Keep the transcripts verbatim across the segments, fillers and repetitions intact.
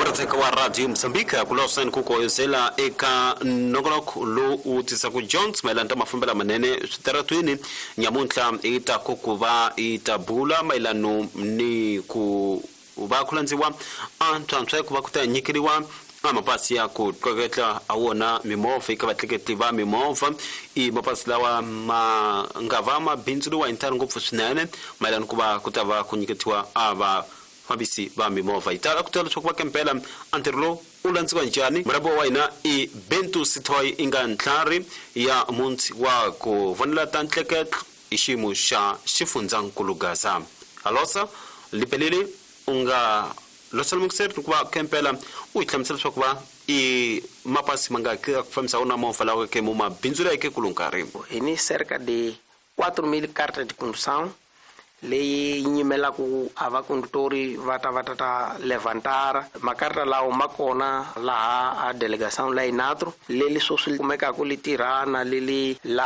Karteka wa Radio Mozambique kulosen kuko yosela eka nongolok lo utisa ku Jones mailanda mafumbela manene taratwini nyamuntla ita kukuba itabula mailano ni ku bakulanziwa antantwe kuba kutanyikiriwa amapasi ya kutoketla awona mimova ikabatleketiva mimova I mapasi lawa mangavama binzulu wa intara ngopfu swinene mailano kuba kutava kunyiketiwa aba mabisi ba mimova itala kutala chokwa kempela anterlo ulanziwa njani marabo waina I bentu sitoi ingantlari ya munti wa kuvonela tantleket ishimu sha shifunzang kulugaza alosa lipelele unga losal mukser kwa kempela uitlamsel chokwa I mapasi mangaka kufamsa una mofala ke muma binzura ke kulunkari ini cerca de quatro mil cartas de condução lei nyimela ku ava condutori vata vata levantar makarta la o makona la a delegação lá inatro leli sosul kumeka ku litirana leli la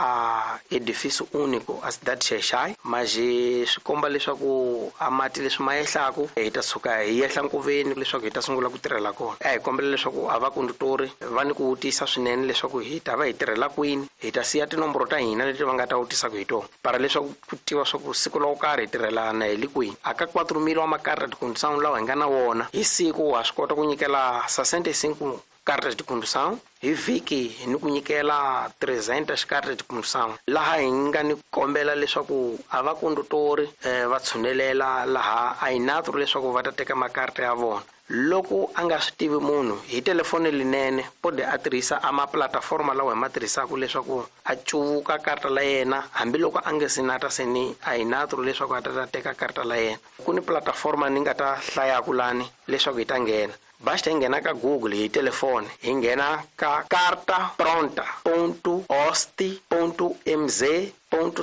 a edifício único a cidade Xai mas sikomba leswaku amati leswi mayehlaku hita suka yehla nkuveni leswaku hita sungula ku tirhela kona eh kombela leswaku ava condutori vani ku utisa swinene leswaku hita va hitirhela kwini hita siya tinomboro ta hina leti va nga ta utisa ku hito para leswaku ku tiva swaku siku lo kari tirhelana helikwini aka quatro mil wa makarta de condução lawa nga na wona hi siku wa swi kota ku nyikela sessenta e cinco cartas de condução hi vhiki ni ku nyikela trezentas cartas de condução laha hi nga ni kombela leswaku ava condutori eh, va tshunelela laha a inatro leswaku va ta teka makarta ya vona loko anga swi tivi munhu hi telefoni linene pode a tirhisa ama plataforma lawa hi matirhisaka leswaku a cuvuka karta la yena hambi loko a nge sinata seni a inatro leswaku a ta teka karta la yena ku ni plataforma ni nga ta hlayaku lani leswaku hi ta nghena basta nghena ka Google hi telefoni hi nghena ka carta pronta ponto osti ponto mz ponto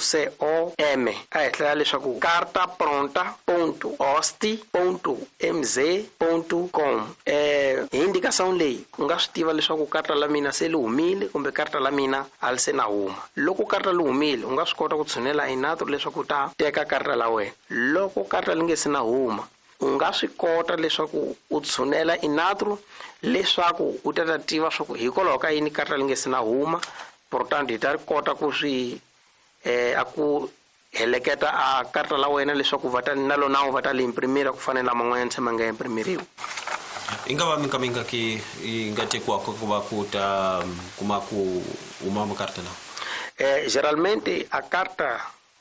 com a hi hlaya leswaku carta pronta ponto osti ponto mz ponto com eh hi indicação leyi ku nga swi tiva leswaku karta la mina se li humile kumbe karta la mina ali se na huma loko karta li humile u nga swi kota ku tshunela inatro leswaku ta teka karta la wena loko karta li nge se na huma u nga swi kota leswaku u tshunela inatro leswaku u ta tiva swaku hikwalaho ka yini karta li nge se na huma portanto hi ta kota ku swi eh aku heleketa a karta la wena leswaku vata na lona u vata li imprimira ku fanela man'wana tshama nga imprimiriwa ingaba minka minka ki ingate kwa kuba kuta kuma ku uma makarta la eh geralmente a carta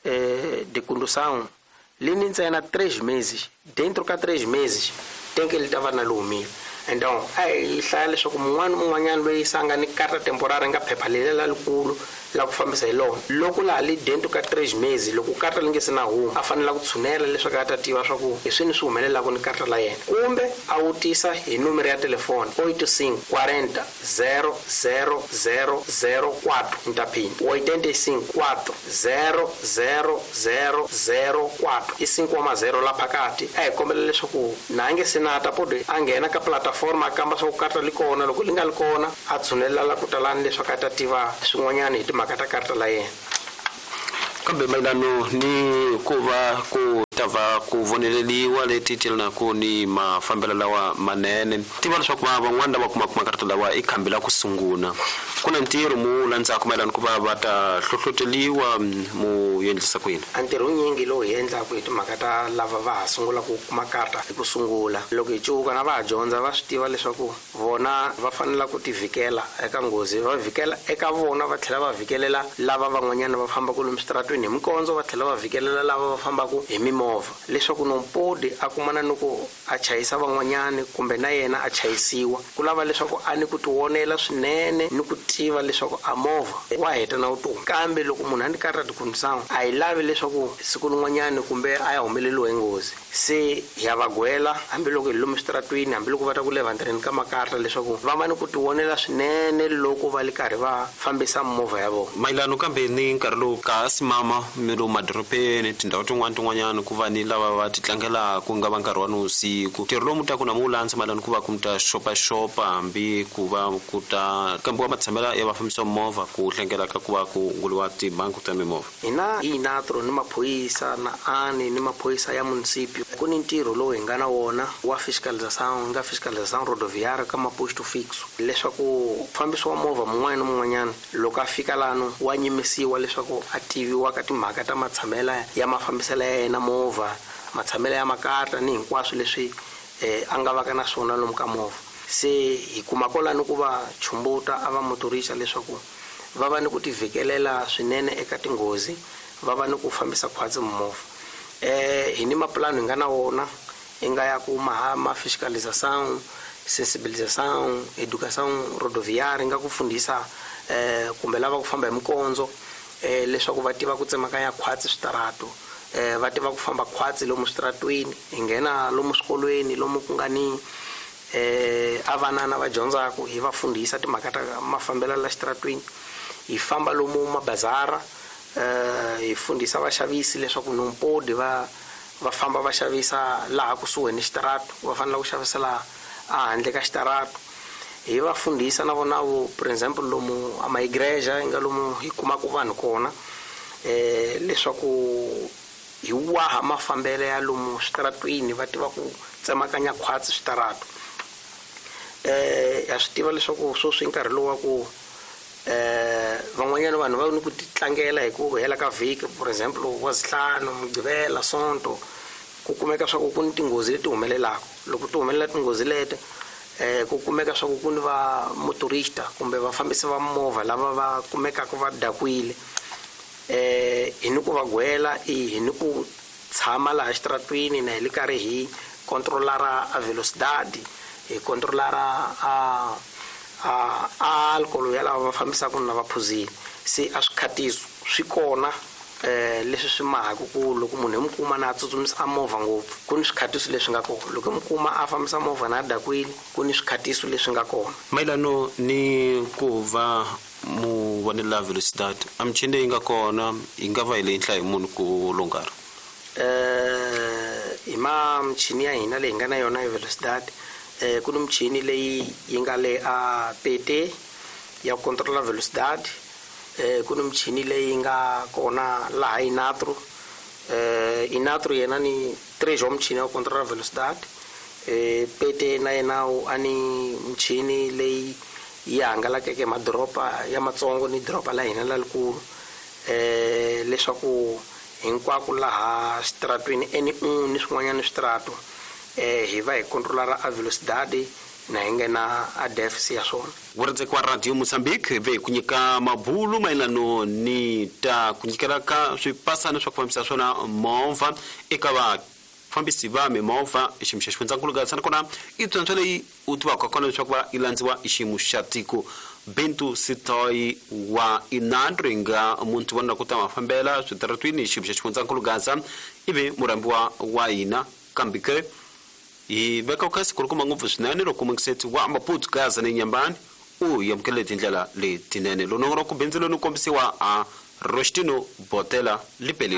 eh de condução lini ntsena três meses dentro ka três meses tem que ele tava na lumia então ai hlaya leswaku mun'wana mun'wanyana loyi sanga ni karta temporária nga phepha lela likulu la ku fambisa hi lona loko la li dentro ka três meses loko karta li nge se na huma a fanela ku tshunela leswaku a ta tiva swaku hi swini swi humelelaka ni karta la yena kumbe a wutisa hi numero ya telefoni oito cinco quarenta zero zero zero zero quatro ni ta phini oitenta e cinco quatro zero zero zero zero quatro i cinco wa mazero la phakati a hi kombela leswaku na nge se na ta pode a nghena ka plataforma a kamba swaku karta li kona loko li nga li kona a tshunela la ku talani leswaku a ta tiva swin'wanyana hi kata karta la yena kambe mailano ni kuva ku tava ku voneleliwa leti tilna ku ni mafambela lawa manene tiva leswaku van'wana va kuma kuma karta lawa i khambela ku sunguna kuna ntirho mu landza ku mailano ku va va ta hlohloteliwa mu yendlisa ku yini antirho nyingi lowu hi endlaku hi timhaka ta lava va ha sungula ku kuma karta hi ku sungula loko hi cuvuka na va dyondza va swi tiva leswaku vona va fanela ku tivikela eka nghozi va vikela eka vona va tlhela va vikelela lava van'wanyana va famba ku lomu stratweni hi mikondzo va tlhela va vikelela lava va fambaku hi mimova leswaku nompodi a kumana ni ku a chayisa van'wanyana kumbe na yena a chayisiwa ku lava leswaku a ni ku tivonela swinene ni ku tiva leswaku a movha wa heta na vutomi kambe loko munhu a ni karta de condução a hi lavi leswaku siku lin'wanyana kumbe a ya humeleliwa hi nghozi se ya va gwela hambiloko hi lomu stratweni hambiloko va ta ku leva ntirheni ka makarta leswaku va va ni ku tivonela swinene loko va li karhi va fambisa movha ya vona mailano kambe ni nkarhi lowu ka simama mi lo madorobeni tindhawu tin'wana tin'wanyana ku va vani lava va titlangela ku nga va nkarhi wa nusiku ntirho lowu mu ta ku na mu landza malani ku va ku mi ta xopaxopa hambi ku va ku ta kambiwa matshamela ya vafambisi va movha ku hlengela ka ku va ku nguliwa timhangu ta mimovha? Hina hi natro ni maphoyisa na ani ni maphoyisa ya municipio ku ni ntirho lowu hi nga na wona wa fiscalização nga fiscalização rodoviária ka maposto fixo leswaku fambisi wa movha mun'wana na mun'wanyana loko a fika lano wa nyimisiwa leswaku a tiviwa ka timhaka ta matshamela ya mafambiselo ya yena movha matshamela ya makatla ni hinkwaswo leswi eh, a nga vaka na swona lomu ka movha. Se hi kuma kolani ku va chumbuta a va motorisa leswaku va va ni ku tivhikelela swinene eka tinghozi va va ni ku fambisa khwatsi movha. Eh hi ni maplano hi nga na wona i nga ya ku ma fiscalização sensibilização educação rodoviária nga ku fundisa eh kumbe lava ku famba hi mikondzo eh leswaku va tiva ku tsemakanya khwatsi switarato eh va tiva ku famba khwatsi lomu switaratweni hi nghena lomu swikolweni lomu ku nga ni eh avanana va dyondzaka hi va fundisa timhaka ta mafambelo la xitaratweni hi famba lomu mabazara eh hi fundisa vaxavisi leswaku nompodi va va famba va xavisa laha kusuhi ni xitarato va fanele ku xavisela a handle ka xitarato hi va fundisa na vona vo for example lomu a maigreja nga lomu hi kuma ku vanhu kona eh leswaku hi waha mafambelo ya lomu xitaratweni va tiva ku tsemakanya khwatsi xitarato. Eh ya swi tiva leswaku swo swi nkarhi lowa ku eh van'wanyana vanhu va ni ku titlangela hi ku hela ka vhiki for example wa Zihlanu Mugqivela Sonto ku kumeka swa ku ku ni tinghozi leti humelelaka loko ti humelela tinghozi leti eh ku kumeka swa ku ku ni va motorista kumbe vafambisi va movha lava va kumeka ku va dakwile eh hi ni ku va gwela hi ni ku tshama laha xitaratweni na hi le karhi hi controllara a velocidade hi controllara a a alcohol ya lava va fambisaka na vaphuzini. Se a swikhatiso swi kona eh leswi swi mahaka ku loko munhu hi mukuma na tsutsumisa a movha ngopfu ku ni swikhatiso leswi nga kona loko mukuma a fambisa movha na dakwini ku ni swikhatiso leswi nga kona. Mayelano ni ku va mu vonela velocidade a michini yi nga kona yi nga va hi le henhla hi munhu ku longara? Eh hi ma michini ya hina leyi nga na yona ya velocidade eh ku ni michini leyi yi nga le a P T ya controlla velocidade eh ku ni michini leyi nga kona laha inatro eh inatro yena ni tres wa michini ya controlla velocidade eh P T na yena ani michini leyi yi hangalakeke madoropa ya matsongo ni doropa la hina la likulu eh leswaku hinkwako laha xitaratweni eni un ni swin'wanyana switarato eh hi va hi controllara a velocidade na hi nghena a deficit ya swona. Vurindzeki wa Radio Mozambique ve ku nyika mabulu mayelano ni ta ku nyikela ka swipasana swa ku fambisa swona movha eka vafambisi va mimovha i xiyimo xa xifundzankulu gasana kona i tsantswa leyi u tivaka kona leswaku va i landziwa i xiyimo xa tiko. Bintu Sitoi wa inandro inga muntu vona ku ta mafambela switaratweni i xiyimo xa xifundzankulu gasa ivi murambiwa wa hina kambe ke hi veka kasi ku ri kuma ngopfu swinene loko mukiseti wa Maputo Gaza ni Nyambani u yamukele tindlela letinene lonongoro ku bindzu loni kombisiwa a Rostino Botela Lipeli.